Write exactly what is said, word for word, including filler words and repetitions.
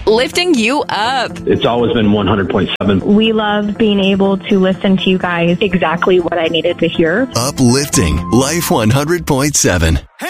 lifting you up. It's always been one hundred point seven. We love being able to listen to you guys exactly what I needed to hear. Uplifting Life one hundred point seven. Hey!